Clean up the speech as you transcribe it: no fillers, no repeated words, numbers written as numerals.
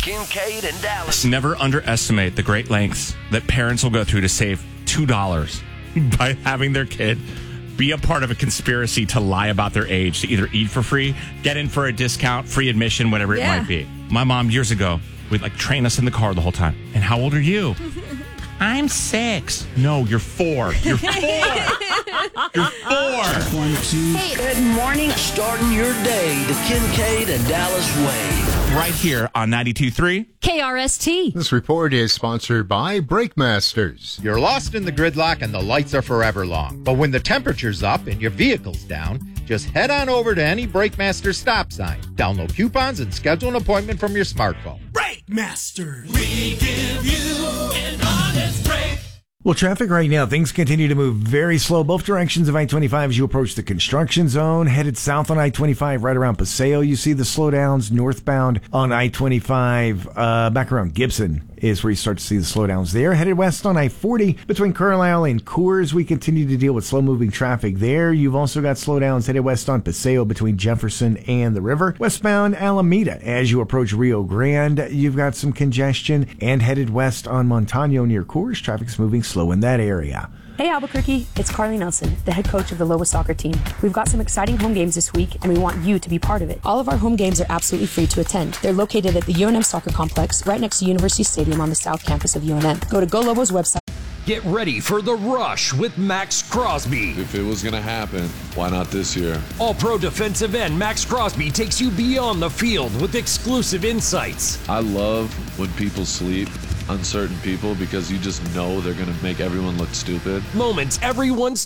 Kincaid and Dallas. Never underestimate the great lengths that parents will go through to save $2 by having their kid be a part of a conspiracy to lie about their age, to either eat for free, get in for a discount, free admission, whatever it might be. My mom, years ago, would train us in the car the whole time. And how old are you? I'm 6. No, you're 4. You're 4. You're 4. Hey, good morning. Starting your day the Kincaid and Dallas way. Right here on 92.3 KRST. This report is sponsored by Brakemasters. You're lost in the gridlock and the lights are forever long. But when the temperature's up and your vehicle's down, just head on over to any Brakemasters stop sign. Download coupons and schedule an appointment from your smartphone. Brakemasters. We give you an honest break. Well, traffic right now, things continue to move very slow. Both directions of I-25 as you approach the construction zone. Headed south on I-25 right around Paseo. You see the slowdowns northbound on I-25 back around Gibson is where you start to see the slowdowns there. Headed west on I-40 between Carlisle and Coors. We continue to deal with slow-moving traffic there. You've also got slowdowns headed west on Paseo between Jefferson and the river. Westbound Alameda as you approach Rio Grande. You've got some congestion. And headed west on Montano near Coors. Traffic's moving slow in that area. Hey Albuquerque, it's Carly Nelson, the head coach of the Loa soccer team. We've got some exciting home games this week, and we want you to be part of it. All of our home games are absolutely free to attend. They're located at the UNM Soccer Complex, right next to University Stadium on the south campus of UNM. Go to Go Lobos website. Get ready for The Rush with Max Crosby. If it was going to happen, why not this year? All-pro defensive end Max Crosby takes you beyond the field with exclusive insights. I love when people sleep, uncertain people, because you just know they're going to make everyone look stupid. Moments everyone's